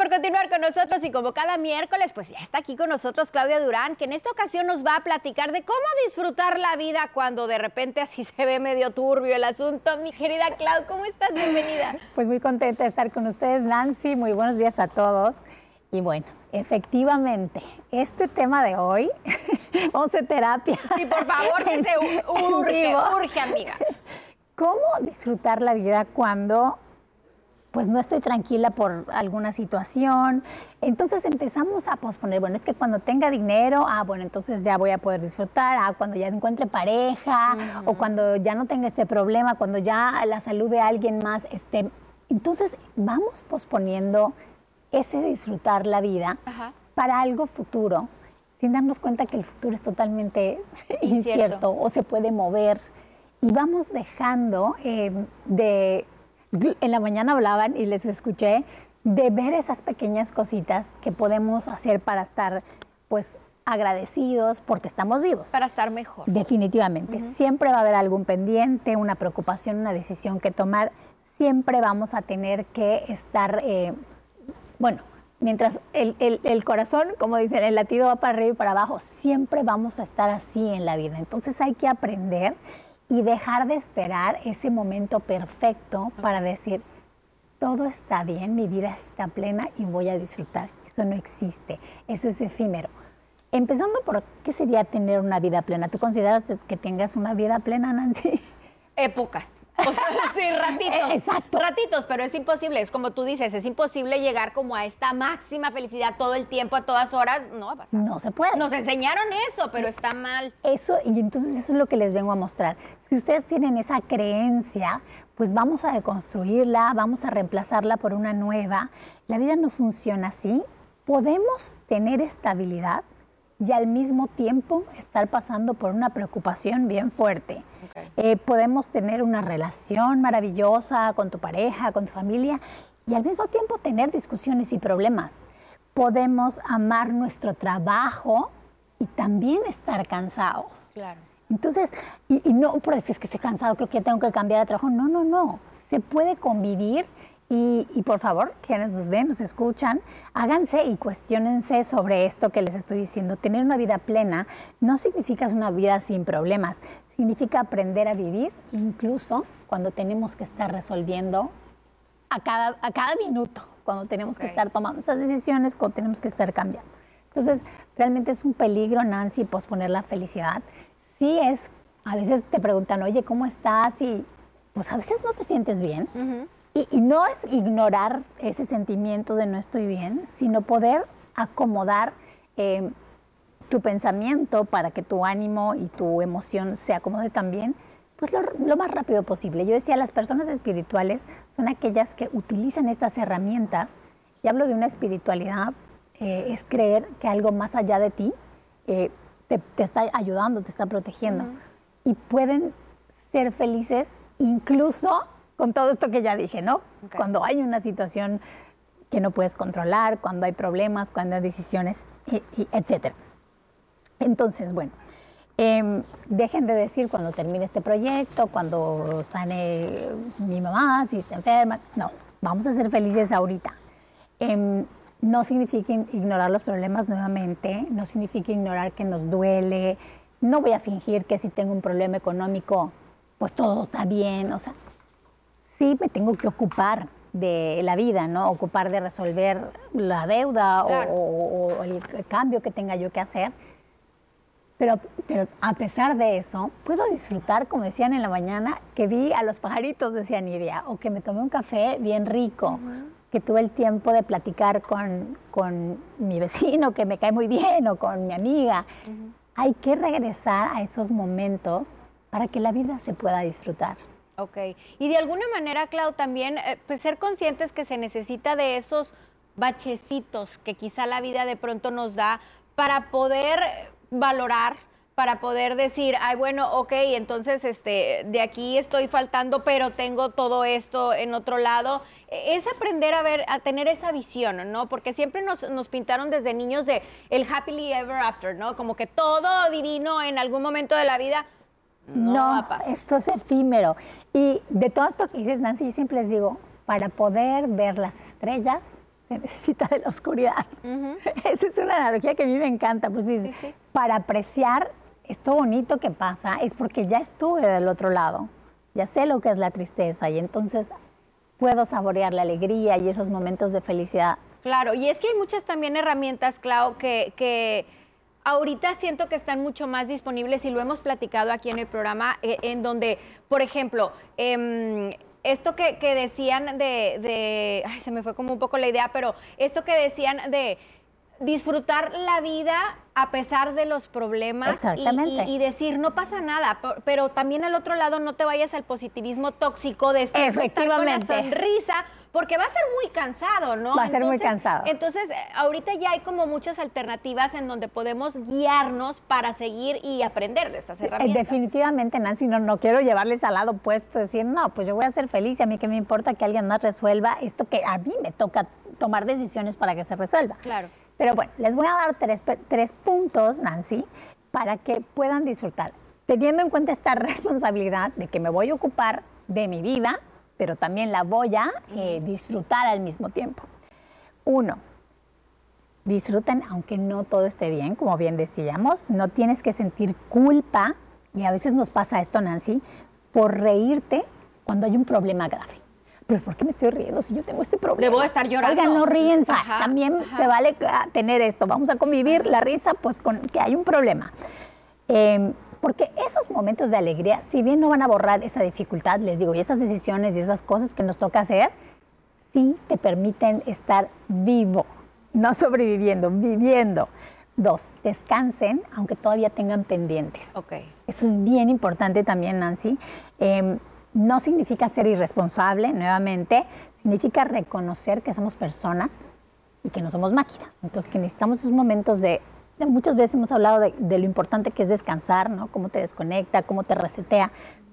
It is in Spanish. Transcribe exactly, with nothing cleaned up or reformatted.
por continuar con nosotros y como cada miércoles, pues ya está aquí con nosotros Claudia Durán, que en esta ocasión nos va a platicar de cómo disfrutar la vida cuando de repente así se ve medio turbio el asunto. Mi querida Clau, ¿cómo estás? Bienvenida. Pues muy contenta de estar con ustedes, Nancy. Muy buenos días a todos. Y bueno, efectivamente, este tema de hoy, vamos a hacer terapia. Sí, por favor, que se urge, urge, amiga. ¿Cómo disfrutar la vida cuando pues no estoy tranquila por alguna situación? Entonces empezamos a posponer. Bueno, es que cuando tenga dinero, ah, bueno, entonces ya voy a poder disfrutar. Ah, cuando ya encuentre pareja, uh-huh. o cuando ya no tenga este problema, cuando ya la salud de alguien más esté. Entonces vamos posponiendo ese disfrutar la vida uh-huh. para algo futuro, sin darnos cuenta que el futuro es totalmente incierto, incierto o se puede mover. Y vamos dejando eh, de... En la mañana hablaban y les escuché de ver esas pequeñas cositas que podemos hacer para estar, pues, agradecidos porque estamos vivos. Para estar mejor. Definitivamente. Uh-huh. Siempre va a haber algún pendiente, una preocupación, una decisión que tomar. Siempre vamos a tener que estar, eh, bueno, mientras el, el, el corazón, como dicen, el latido va para arriba y para abajo, siempre vamos a estar así en la vida. Entonces hay que aprender y dejar de esperar ese momento perfecto para decir, todo está bien, mi vida está plena y voy a disfrutar. Eso no existe, eso es efímero. Empezando por, ¿qué sería tener una vida plena? ¿Tú consideras que tengas una vida plena, Nancy? Épocas. O sea, sí, ratitos. Exacto. Ratitos, pero es imposible. Es como tú dices, es imposible llegar como a esta máxima felicidad todo el tiempo, a todas horas. No va a pasar. No se puede. Nos enseñaron eso, pero está mal. Eso, y entonces eso es lo que les vengo a mostrar. Si ustedes tienen esa creencia, pues vamos a deconstruirla, vamos a reemplazarla por una nueva. La vida no funciona así. Podemos tener estabilidad y al mismo tiempo estar pasando por una preocupación bien fuerte. Okay. Eh, podemos tener una relación maravillosa con tu pareja, con tu familia, y al mismo tiempo tener discusiones y problemas. Podemos amar nuestro trabajo y también estar cansados. Claro. Entonces, y, y no por decir es que estoy cansado, creo que tengo que cambiar de trabajo. No, no, no. Se puede convivir. Y, y por favor, quienes nos ven, nos escuchan, háganse y cuestiónense sobre esto que les estoy diciendo. Tener una vida plena no significa una vida sin problemas, significa aprender a vivir incluso cuando tenemos que estar resolviendo a cada, a cada minuto, cuando tenemos okay. que estar tomando esas decisiones, cuando tenemos que estar cambiando. Entonces, realmente es un peligro, Nancy, posponer la felicidad. Sí es, a veces te preguntan, oye, ¿cómo estás? Y pues a veces no te sientes bien. Uh-huh. Y, y no es ignorar ese sentimiento de no estoy bien, sino poder acomodar eh, tu pensamiento para que tu ánimo y tu emoción se acomode también, pues lo, lo más rápido posible. Yo decía, las personas espirituales son aquellas que utilizan estas herramientas, y hablo de una espiritualidad, eh, es creer que algo más allá de ti eh, te, te está ayudando, te está protegiendo. Uh-huh. Y pueden ser felices incluso con todo esto que ya dije, ¿no? Okay. Cuando hay una situación que no puedes controlar, cuando hay problemas, cuando hay decisiones, y, y etcétera. Entonces, bueno, eh, dejen de decir cuando termine este proyecto, cuando sane mi mamá, si está enferma. No, vamos a ser felices ahorita. Eh, no significa ignorar los problemas nuevamente, no significa ignorar que nos duele. No voy a fingir que si tengo un problema económico, pues todo está bien, o sea, sí me tengo que ocupar de la vida, ¿no? Ocupar de resolver la deuda claro. o, o el cambio que tenga yo que hacer. Pero, pero a pesar de eso, puedo disfrutar, como decían en la mañana, que vi a los pajaritos, decía Nidia, o que me tomé un café bien rico, uh-huh. que tuve el tiempo de platicar con, con mi vecino, que me cae muy bien, o con mi amiga. Uh-huh. Hay que regresar a esos momentos para que la vida se pueda disfrutar. Ok. Y de alguna manera, Clau, también eh, pues ser conscientes que se necesita de esos bachecitos que quizá la vida de pronto nos da para poder valorar, para poder decir, ay, bueno, ok, entonces este, de aquí estoy faltando, pero tengo todo esto en otro lado. Es aprender a ver, a tener esa visión, ¿no? Porque siempre nos, nos pintaron desde niños de el happily ever after, ¿no? Como que todo divino en algún momento de la vida. No, no esto es efímero. Y de todo esto que dices, Nancy, yo siempre les digo, para poder ver las estrellas, se necesita de la oscuridad. Ujú. Esa es una analogía que a mí me encanta. Pues dices, Sí, sí. para apreciar esto bonito que pasa es porque ya estuve del otro lado, ya sé lo que es la tristeza y entonces puedo saborear la alegría y esos momentos de felicidad. Claro, y es que hay muchas también herramientas, Clau, que, que ahorita siento que están mucho más disponibles y lo hemos platicado aquí en el programa, eh, en donde, por ejemplo, em, esto que, que decían de, de, ay, se me fue como un poco la idea, pero esto que decían de disfrutar la vida a pesar de los problemas y, Exactamente. y- y decir no pasa nada, por- pero también al otro lado no te vayas al positivismo tóxico de siempre estar con la Efectivamente. sonrisa, porque va a ser muy cansado, ¿no? Va a ser muy cansado. Entonces, eh, ahorita ya hay como muchas alternativas en donde podemos guiarnos para seguir y aprender de estas Eh, herramientas. Definitivamente, Nancy, no, no quiero llevarles al lado opuesto, decir, no, pues yo voy a ser feliz y a mí que me importa que alguien más resuelva esto que a mí me toca tomar decisiones para que se resuelva. Claro. Pero bueno, les voy a dar tres, pe- tres puntos, Nancy, para que puedan disfrutar, teniendo en cuenta esta responsabilidad de que me voy a ocupar de mi vida, pero también la voy a eh, disfrutar al mismo tiempo. Uno, disfruten aunque no todo esté bien, como bien decíamos. No tienes que sentir culpa, y a veces nos pasa esto, Nancy, por reírte cuando hay un problema grave. ¿Pero por qué me estoy riendo si yo tengo este problema? Debo estar llorando. Oigan, no ríen, Ajá, también ajá. se vale ah, tener esto. Vamos a convivir la risa, pues con que hay un problema. Eh, porque esos momentos de alegría, si bien no van a borrar esa dificultad, les digo, y esas decisiones y esas cosas que nos toca hacer, sí te permiten estar vivo, no sobreviviendo, viviendo. Dos, descansen, aunque todavía tengan pendientes. Ok. Eso es bien importante también, Nancy. Eh, no significa ser irresponsable, nuevamente, significa reconocer que somos personas y que no somos máquinas. Entonces, que necesitamos esos momentos de, de muchas veces hemos hablado de, de lo importante que es descansar, ¿no? Cómo te desconecta, cómo te resetea.